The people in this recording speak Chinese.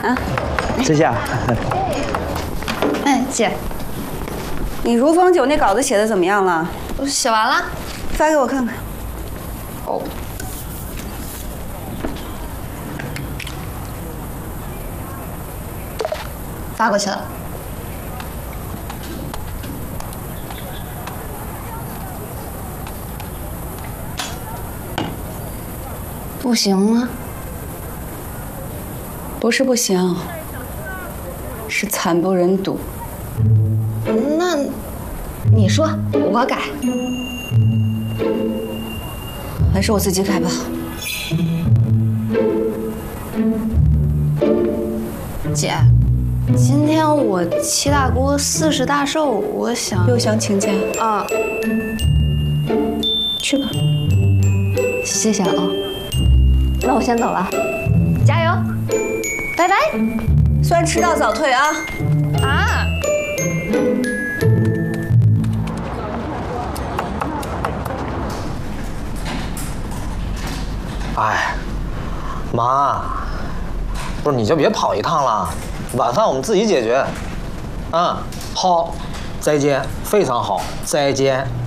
啊， 这下。 哎，姐， 你如风酒那稿子写的怎么样了？ 我写完了， 发给我看看。 哦。发过去了。不行吗？ 不是不行，是惨不忍睹。 那你说，我改。 还是我自己改吧。 姐，今天我七大姑40大寿，我想又想请假啊。 去吧。 谢谢啊。那我先走了，加油，拜拜。 算迟到早退啊。 啊。 哎，妈，不是你就别跑一趟了，晚饭我们自己解决。嗯，好，再见，非常好，再见。